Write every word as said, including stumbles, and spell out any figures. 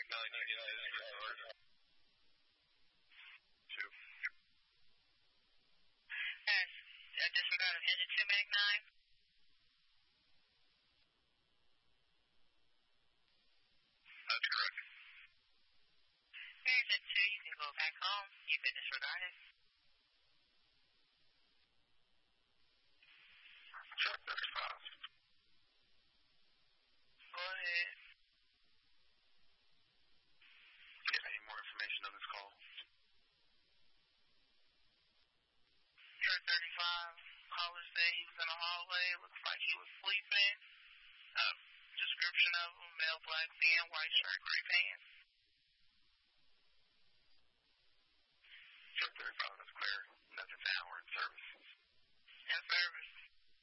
nine ninety-nine is disregard. Two. Yes, uh, disregard of engine two, Mag nine. That's correct. Here's at two, you can go back home. You've been disregarded. Check thirty-five. Go ahead. Do you have any more information on this call? Truck thirty-five, caller said he was in the hallway, looks like he was sleeping. Uh, description of him, male, black, thin, white shirt, gray pants.